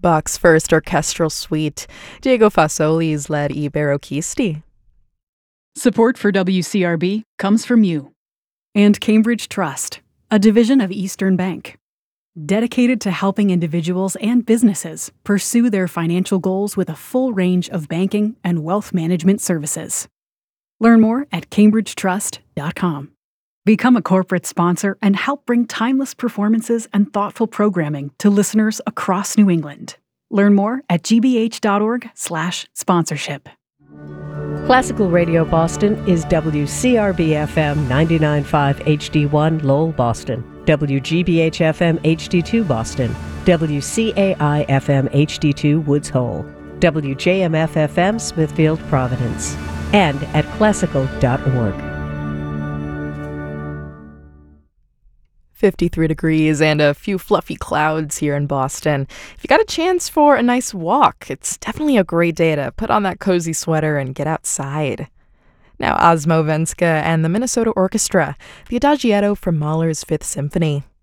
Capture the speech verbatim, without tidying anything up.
Bach's First Orchestral Suite. Diego Fasoli's led I Barocchisti. Support for W C R B comes from you. And Cambridge Trust, a division of Eastern Bank, dedicated to helping individuals and businesses pursue their financial goals with a full range of banking and wealth management services. Learn more at cambridge trust dot com. Become a corporate sponsor and help bring timeless performances and thoughtful programming to listeners across New England. Learn more at g b h dot org slash sponsorship. Classical Radio Boston is W C R B F M ninety-nine point five H D one Lowell, Boston, W G B H F M H D two Boston, W C A I F M H D two Woods Hole, W J M F F M Smithfield, Providence, and at classical dot org. fifty-three degrees and a few fluffy clouds here in Boston. If you got a chance for a nice walk, it's definitely a great day to put on that cozy sweater and get outside. Now, Osmo Venska and the Minnesota Orchestra, the Adagietto from Mahler's Fifth Symphony.